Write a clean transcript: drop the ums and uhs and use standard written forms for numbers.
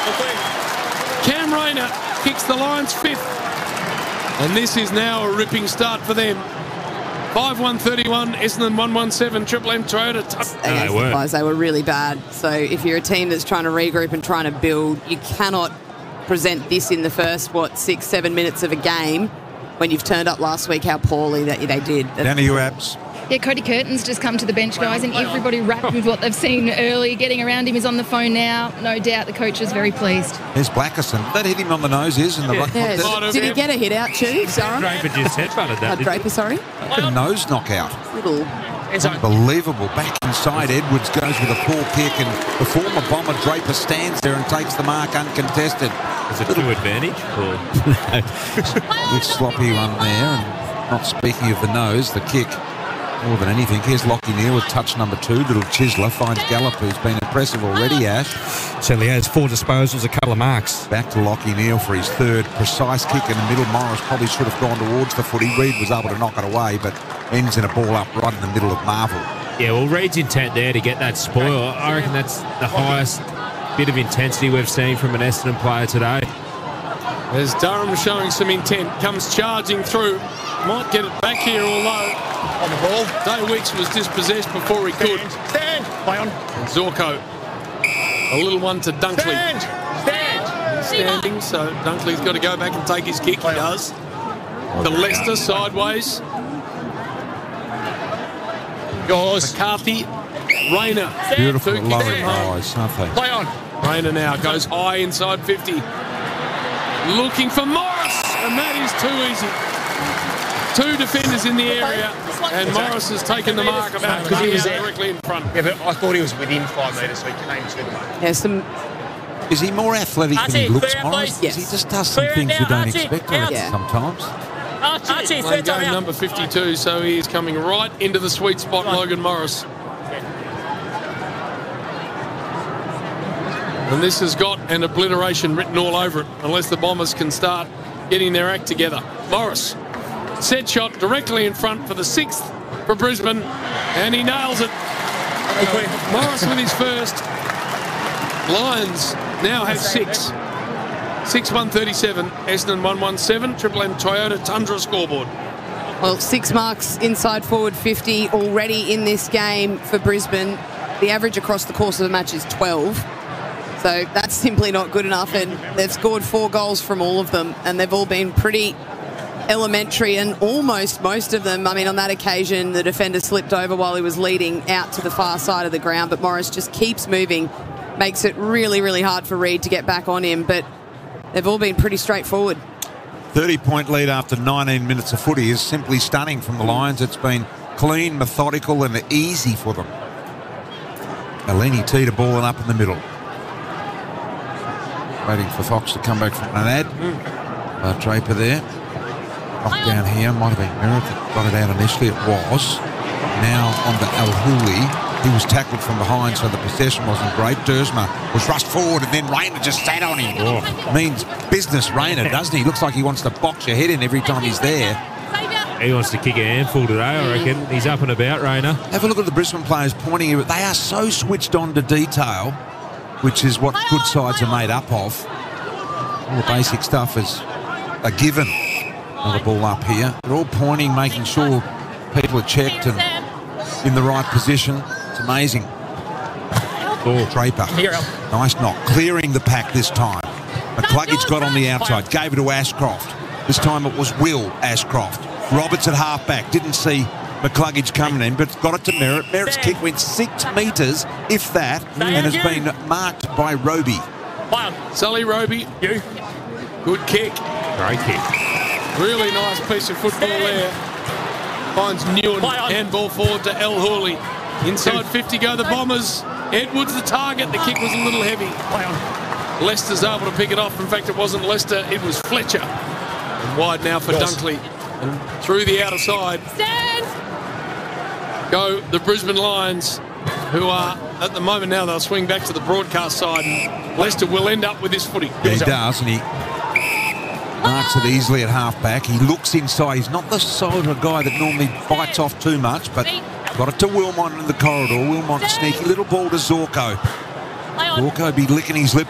Cam Rayner kicks the Lions 5th. And this is now a ripping start for them. 5-1-31, Essendon 1-1-7, Triple M Toyota. They were really bad. So if you're a team that's trying to regroup and trying to build, you cannot present this in the first, 6-7 minutes of a game when you've turned up last week how poorly that they did. Down to you, Abs. Yeah, Cody Curtin's just come to the bench, guys, and everybody wrapped with what they've seen early. Getting around him is on the phone now. No doubt the coach is very pleased. There's Blackerson. That hit him on the nose, is. And Did he get a hit out too, Darren? Draper just headbutted that. Draper, sorry? Like a nose knockout. Little. It's unbelievable. Back inside, Edwards goes with a poor kick, and the former Bomber Draper stands there and takes the mark uncontested. Is it to advantage? Bit sloppy one there, and not speaking of the nose, the kick. More than anything, here's Lockie Neal with touch number 2. Little chiseler finds Gallup, who's been impressive already, Ash. Certainly has 4 disposals, a couple of marks. Back to Lockie Neal for his 3rd precise kick in the middle. Morris probably should have gone towards the footy. Reid was able to knock it away, but ends in a ball up right in the middle of Marvel. Yeah, well, Reid's intent there to get that spoil. I reckon that's the highest bit of intensity we've seen from an Essendon player today. As Durham showing some intent, comes charging through. Might get it back here, although on the ball. Day Weeks was dispossessed before he could. Stand! Play on. And Zorko. A little one to Dunkley. Stand! He's standing, so Dunkley's got to go back and take his kick. He does. To Leicester, sideways. Yours. McCarthy. Rayner. Beautiful lowering eyes, aren't they? Play on. Rayner now goes high inside 50. Looking for Morris, and that is too easy. 2 defenders in the area, and Morris has taken the mark about because he was directly in front. Yeah, but I thought he was within 5 metres, so he came to the mark. Is he more athletic than he looks, Morris? Yes. He just does some things you don't expect sometimes. Playing game number 52, so he is coming right into the sweet spot, Logan Morris. And this has got an obliteration written all over it, unless the Bombers can start getting their act together. Morris, set shot directly in front for the 6th for Brisbane, and he nails it. Morris with his first. Lions now have 6. 6-1-37, Essendon 1-1-7, Triple M Toyota Tundra scoreboard. Well, 6 marks inside forward 50 already in this game for Brisbane. The average across the course of the match is 12. So that's simply not good enough, and they've scored 4 goals from all of them, and they've all been pretty elementary, and almost most of them. I mean, on that occasion, the defender slipped over while he was leading out to the far side of the ground, but Morris just keeps moving, makes it really, really hard for Reid to get back on him, but they've all been pretty straightforward. 30-point lead after 19 minutes of footy is simply stunning from the Lions. It's been clean, methodical, and easy for them. Alini Tita balling up in the middle. Waiting for Fox to come back from an ad. Draper there. Knocked down here. Might have been Merritt that got it out initially. It was. Now on to Al Hooley. He was tackled from behind, so the possession wasn't great. Dersma was rushed forward, and then Rayner just sat on him. Means business, Rayner, doesn't he? Looks like he wants to box your head in every time he's there. He wants to kick a handful today, I reckon. He's up and about, Rayner. Have a look at the Brisbane players pointing here. They are so switched on to detail, which is what good sides are made up of. All the basic stuff is a given. Another ball up here. They're all pointing, making sure people are checked and in the right position. It's amazing. Draper. Nice knock. Clearing the pack this time. McCluggage got on the outside. Gave it to Ashcroft. This time it was Will Ashcroft. Roberts at halfback. Didn't see McCluggage coming in, but got it to Merritt. Merritt's kick went 6 metres, if that, and has been marked by Roby. Sully Roby. Good kick. Great kick. Really nice piece of football there. Finds Newen. Handball forward to El Hooley. Inside 50 go the Bombers. Edwards the target. The kick was a little heavy. Leicester's able to pick it off. In fact, it wasn't Leicester, it was Fletcher. And wide now for Dunkley. And through the outer side go the Brisbane Lions, who are, at the moment now, they'll swing back to the broadcast side. And Leicester will end up with this footy. Yeah, he does, and he marks it easily at halfback. He looks inside. He's not the sort of guy that normally bites off too much, but got it to Wilmot in the corridor. Wilmot, sneaky little ball to Zorko. Zorko be licking his lips